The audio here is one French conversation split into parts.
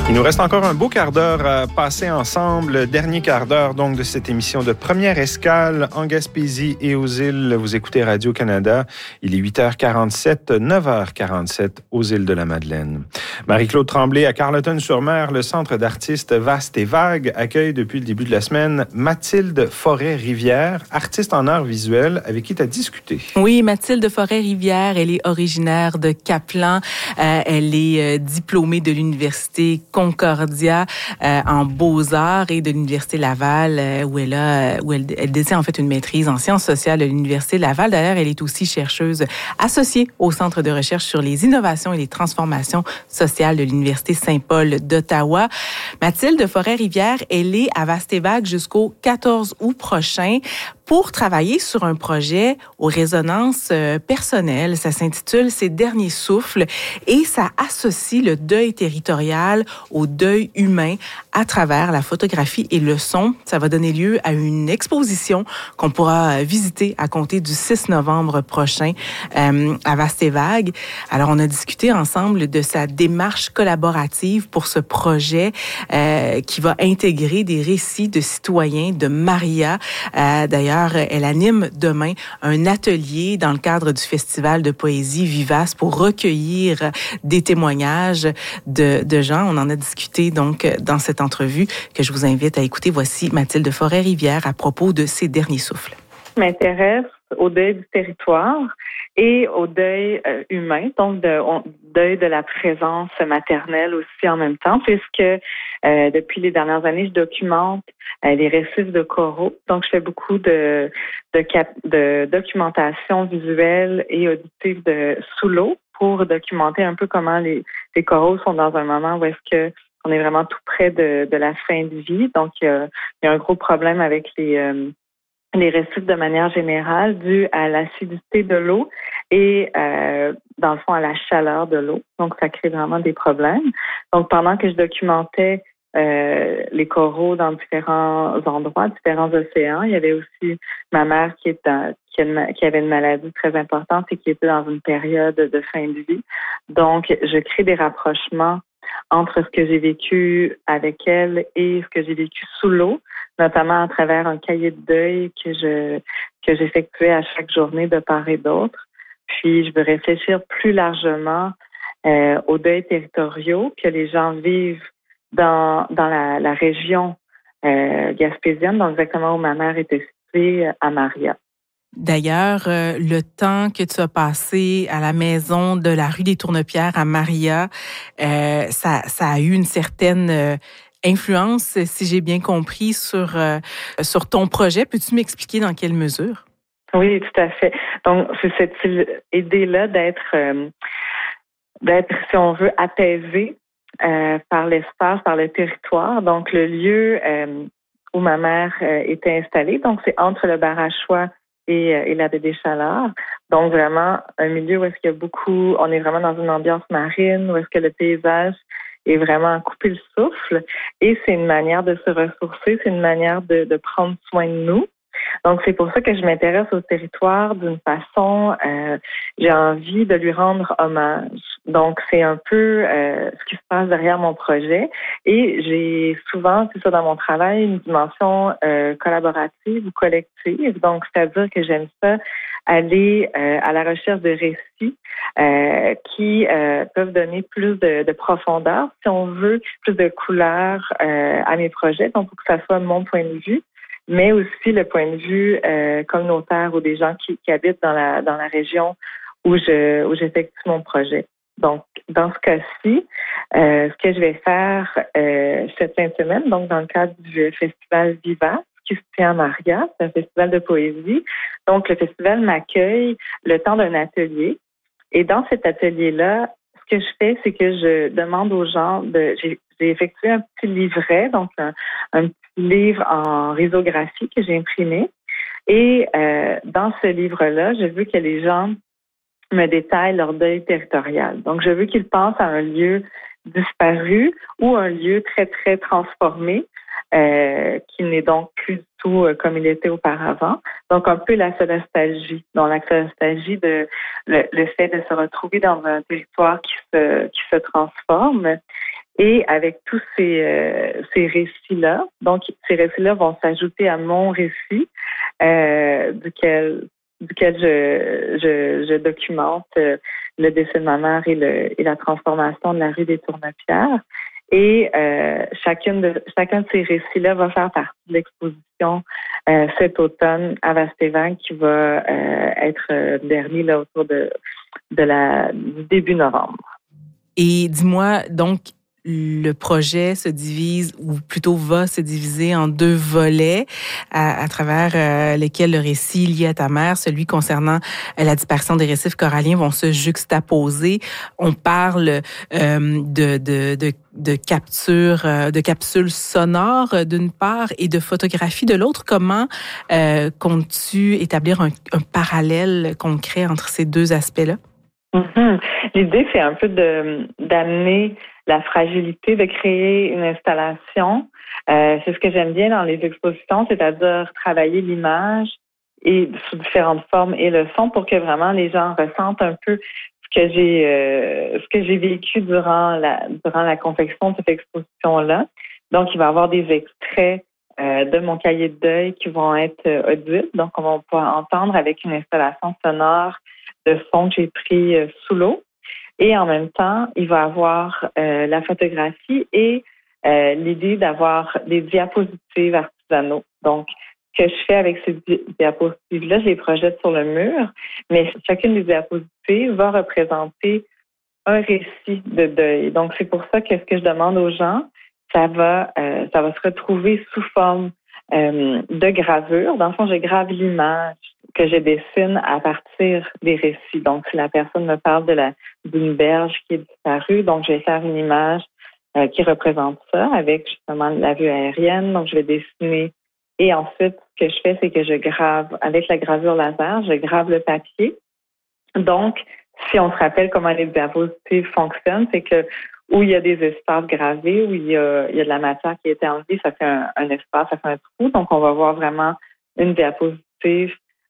Il nous reste encore un beau quart d'heure à passer ensemble. Dernier quart d'heure donc de cette émission de Première Escale en Gaspésie et aux îles. Vous écoutez Radio-Canada. Il est 8h47, 9h47 aux îles de la Madeleine. Marie-Claude Tremblay à Carleton-sur-Mer, le Centre d'artistes Vaste et Vague accueille depuis le début de la semaine Mathilde Forêt-Rivière, artiste en arts visuels, avec qui tu as discuté. Oui, Mathilde Forêt-Rivière, elle est originaire de Caplan. Elle est diplômée de l'Université Concordia en beaux-arts et de l'Université Laval où elle détient en fait une maîtrise en sciences sociales de l'Université Laval. D'ailleurs, elle est aussi chercheuse associée au Centre de recherche sur les innovations et les transformations sociales de l'Université Saint-Paul d'Ottawa. Mathilde Forêt-Rivière, elle est à Vaste et Vague jusqu'au 14 août prochain pour travailler sur un projet aux résonances personnelles. Ça s'intitule « Ces derniers souffles » et ça associe le deuil territorial au deuil humain à travers la photographie et le son. Ça va donner lieu à une exposition qu'on pourra visiter à compter du 6 novembre prochain à Vaste et Vague. Alors, on a discuté ensemble de sa démarche collaborative pour ce projet qui va intégrer des récits de citoyens de Maria. D'ailleurs, elle anime demain un atelier dans le cadre du Festival de poésie Vivace pour recueillir des témoignages de gens. On en a discuté donc dans cette entrevue que je vous invite à écouter. Voici Mathilde Forêt-Rivière à propos de Ces derniers souffles. Je m'intéresse au deuil du territoire et au deuil humain, donc deuil de la présence maternelle aussi en même temps, puisque depuis les dernières années, je documente les récifs de coraux. Donc, je fais beaucoup de documentation visuelle et auditive sous l'eau pour documenter un peu comment les coraux sont dans un moment où est-ce que on est vraiment tout près de la fin de vie. Donc, il y a un gros problème avec les récifs de manière générale dû à l'acidité de l'eau et dans le fond à la chaleur de l'eau. Donc, ça crée vraiment des problèmes. Donc, pendant que je documentais les coraux dans différents endroits, différents océans, il y avait aussi ma mère qui avait une maladie très importante et qui était dans une période de fin de vie. Donc, je crée des rapprochements entre ce que j'ai vécu avec elle et ce que j'ai vécu sous l'eau, notamment à travers un cahier de deuil que j'effectuais à chaque journée de part et d'autre. Puis, je veux réfléchir plus largement aux deuils territoriaux que les gens vivent dans la région gaspésienne, donc exactement où ma mère était située, à Maria. D'ailleurs, le temps que tu as passé à la maison de la rue des Tournepierres à Maria, ça a eu une certaine influence, si j'ai bien compris, sur ton projet. Peux-tu m'expliquer dans quelle mesure? Oui, tout à fait. Donc, c'est cette idée-là d'être, si on veut, apaisé par l'espace, par le territoire. Donc, le lieu où ma mère était installée, donc c'est entre le Barachois et la baie des Chaleurs. Donc, vraiment, un milieu où est-ce qu'il y a beaucoup, on est vraiment dans une ambiance marine, où est-ce que le paysage est vraiment coupé le souffle. Et c'est une manière de se ressourcer, c'est une manière de prendre soin de nous. Donc, c'est pour ça que je m'intéresse au territoire d'une façon, j'ai envie de lui rendre hommage. Donc, c'est un peu ce qui se passe derrière mon projet. Et j'ai souvent, c'est ça dans mon travail, une dimension collaborative ou collective. Donc, c'est-à-dire que j'aime ça aller à la recherche de récits qui peuvent donner plus de profondeur, si on veut, plus de couleur à mes projets. Donc, pour que ça soit mon point de vue, mais aussi le point de vue communautaire ou des gens qui habitent dans la région où j'effectue mon projet. Donc, dans ce cas-ci, ce que je vais faire cette fin de semaine, donc dans le cadre du festival Vivace, qui se tient à Maria, c'est un festival de poésie. Donc, le festival m'accueille le temps d'un atelier. Et dans cet atelier-là, ce que je fais, c'est que je demande aux gens j'ai effectué un petit livret, donc un petit livre en risographie que j'ai imprimé. Et dans ce livre-là, je veux que les gens me détaillent leur deuil territorial. Donc, je veux qu'ils pensent à un lieu disparu ou un lieu très, très transformé qui n'est donc plus du tout comme il était auparavant. Donc, un peu la nostalgie. Donc, la nostalgie de le fait de se retrouver dans un territoire qui se transforme. Et avec tous ces récits-là, donc ces récits-là vont s'ajouter à mon récit, duquel je documente le décès de ma mère et la transformation de la rue des Tournepierres. Et chacun de ces récits-là va faire partie de l'exposition cet automne à Vastévague qui va être dernier là, autour du début novembre. Et dis-moi, donc, le projet se divise, ou plutôt va se diviser en 2 volets à travers lesquels le récit lié à ta mère, celui concernant la disparition des récifs coralliens, vont se juxtaposer. On parle de capsules sonores d'une part et de photographies de l'autre. Comment comptes-tu établir un parallèle concret entre ces 2 aspects-là? Mm-hmm. L'idée, c'est un peu d'amener la fragilité, de créer une installation. C'est ce que j'aime bien dans les expositions, c'est-à-dire travailler l'image et sous différentes formes et le son pour que vraiment les gens ressentent un peu ce que j'ai vécu durant la confection de cette exposition-là. Donc, il va y avoir des extraits de mon cahier de deuil qui vont être audibles. Donc, on va pouvoir entendre avec une installation sonore de son que j'ai pris sous l'eau. Et en même temps, il va avoir la photographie et l'idée d'avoir des diapositives artisanaux. Donc, ce que je fais avec ces diapositives-là, je les projette sur le mur, mais chacune des diapositives va représenter un récit de deuil. Donc, c'est pour ça que ce que je demande aux gens, ça va se retrouver sous forme de gravure. Dans le fond, je grave l'image que je dessine à partir des récits. Donc, si la personne me parle d'une berge qui est disparue, donc je vais faire une image qui représente ça avec justement la vue aérienne. Donc, je vais dessiner. Et ensuite, ce que je fais, c'est que je grave, avec la gravure laser, je grave le papier. Donc, si on se rappelle comment les diapositives fonctionnent, c'est que où il y a des espaces gravés, où il y a de la matière qui a été enlevée, ça fait un espace, ça fait un trou. Donc, on va voir vraiment une diapositive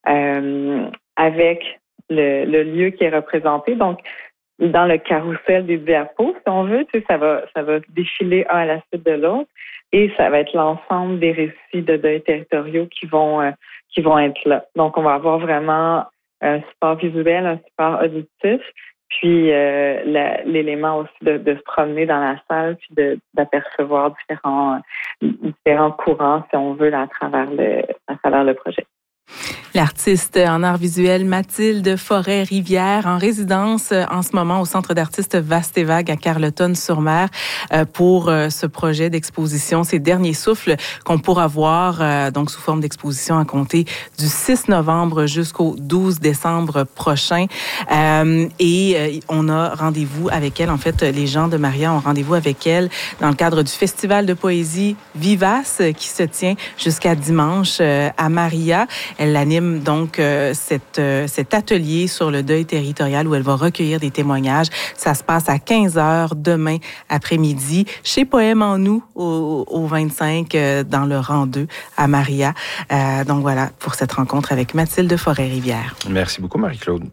avec le lieu qui est représenté. Donc, dans le carrousel des diapos, si on veut, tu sais, ça va défiler un à la suite de l'autre et ça va être l'ensemble des récits de deuil territoriaux qui vont être là. Donc, on va avoir vraiment un support visuel, un support auditif, puis l'élément aussi de se promener dans la salle puis d'apercevoir différents courants, si on veut, à travers le projet. L'artiste en art visuel Mathilde Forêt-Rivière, en résidence en ce moment au Centre d'artistes Vastévague à Carleton-sur-Mer pour ce projet d'exposition, ces derniers souffles qu'on pourra voir donc sous forme d'exposition à compter du 6 novembre jusqu'au 12 décembre prochain. Et on a rendez-vous avec elle. En fait, les gens de Maria ont rendez-vous avec elle dans le cadre du Festival de poésie Vivace qui se tient jusqu'à dimanche à Maria. Elle anime donc cet atelier sur le deuil territorial où elle va recueillir des témoignages. Ça se passe à 15h demain après-midi chez Poème en nous au 25 dans le rang 2 à Maria. Donc voilà pour cette rencontre avec Mathilde Forêt-Rivière. Merci beaucoup Marie-Claude.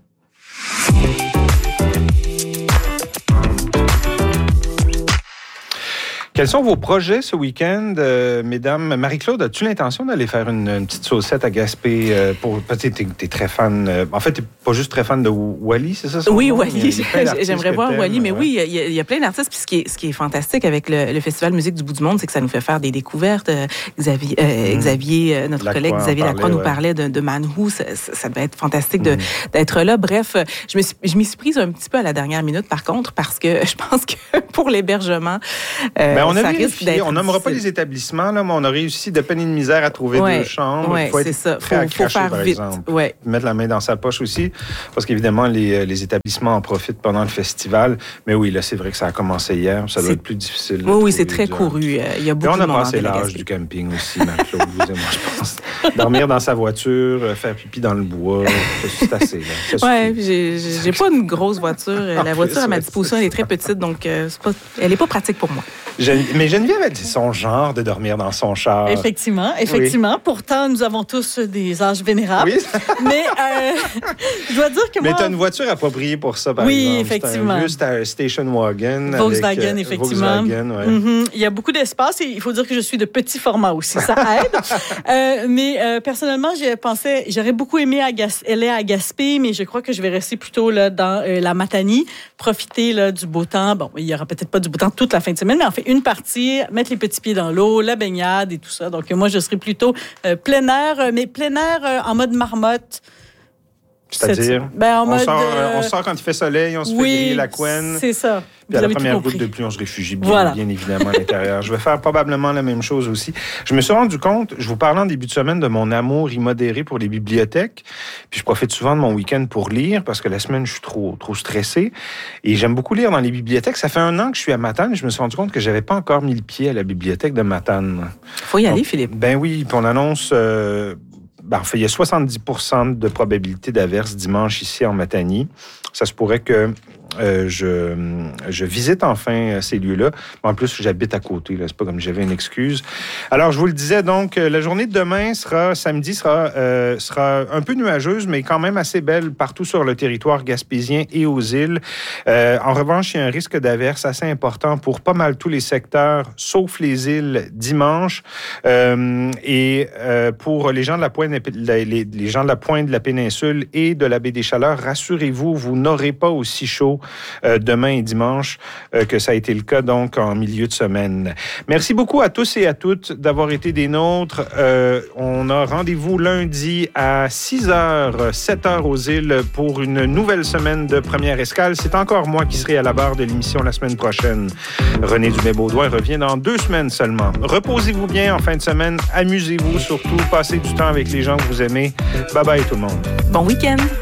Quels sont vos projets ce week-end, mesdames? Marie-Claude, as-tu l'intention d'aller faire une petite saucette à Gaspé parce que t'es très fan... en fait, t'es pas juste très fan de Wally, c'est ça? Oui, Wally. J'aimerais voir Wally, mais oui, il y a plein d'artistes. Puis ce qui est fantastique avec le Festival Musique du bout du monde, c'est que ça nous fait faire des découvertes. Xavier, notre collègue Xavier Lacroix nous parlait de Man Who. Ça devait être fantastique d'être là. Bref, je m'y suis prise un petit peu à la dernière minute, par contre, parce que je pense que pour l'hébergement... on a vérifié, on nommera pas les établissements, là, mais on a réussi de peine et de misère à trouver 2 chambres. Oui, c'est ça. Faut faire par vite. Exemple. Mettre la main dans sa poche aussi, parce qu'évidemment, les établissements en profitent pendant le festival. Mais oui, là, c'est vrai que ça a commencé hier. Ça doit être plus difficile. Oui, c'est très couru. Il y a beaucoup de monde. On a passé l'âge du camping aussi, Marie-Claude, vous et moi, je pense. Dormir dans sa voiture, faire pipi dans le bois, c'est assez. Oui, j'ai pas une grosse voiture. La voiture à ma disposition, elle est très petite, donc elle est pas pratique pour moi. Mais Geneviève, elle dit son genre de dormir dans son char. Effectivement. Oui. Pourtant, nous avons tous des âges vénérables. Oui. Mais je dois dire que moi... Mais tu as une voiture appropriée pour ça, par exemple. Oui, effectivement. C'est un vieux station wagon. Volkswagen, effectivement. Volkswagen, ouais. Mm-hmm. Il y a beaucoup d'espace et il faut dire que je suis de petit format aussi. Ça aide. Mais personnellement, j'aurais beaucoup aimé aller à Gaspé, mais je crois que je vais rester plutôt là, dans la Matanie, profiter là, du beau temps. Bon, il n'y aura peut-être pas du beau temps toute la fin de semaine, mais en fait, une partie, mettre les petits pieds dans l'eau, la baignade et tout ça. Donc, moi, je serai plutôt plein air, mais plein air en mode marmotte. C'est-à-dire? On sort quand il fait soleil, on se fait griller la couenne. C'est ça. Puis à la première goutte de pluie, on se réfugie bien évidemment à l'intérieur. Je vais faire probablement la même chose aussi. Je me suis rendu compte, je vous parlais en début de semaine de mon amour immodéré pour les bibliothèques. Puis je profite souvent de mon week-end pour lire parce que la semaine, je suis trop stressé. Et j'aime beaucoup lire dans les bibliothèques. Ça fait 1 an que je suis à Matane et je me suis rendu compte que je n'avais pas encore mis le pied à la bibliothèque de Matane. Faut y aller, Philippe. Ben oui, puis on annonce... il y a 70% de probabilité d'averse dimanche ici en Matanie. Ça se pourrait que je visite enfin ces lieux-là. En plus, j'habite à côté. Là. C'est pas comme si j'avais une excuse. Alors, je vous le disais, donc, la journée de demain samedi sera un peu nuageuse, mais quand même assez belle partout sur le territoire gaspésien et aux îles. En revanche, il y a un risque d'averse assez important pour pas mal tous les secteurs, sauf les îles dimanche. Et pour les gens de la pointe, les gens de la pointe de la péninsule et de la baie des Chaleurs, rassurez-vous, vous n'aurez pas aussi chaud demain et dimanche que ça a été le cas donc en milieu de semaine. Merci beaucoup à tous et à toutes d'avoir été des nôtres. On a rendez-vous lundi à 6h, 7h aux îles pour une nouvelle semaine de Première Escale. C'est encore moi qui serai à la barre de l'émission la semaine prochaine. René Dumais-Beaudoin revient dans 2 semaines seulement. Reposez-vous bien en fin de semaine. Amusez-vous surtout. Passez du temps avec les gens que vous aimez. Bye bye tout le monde. Bon week-end.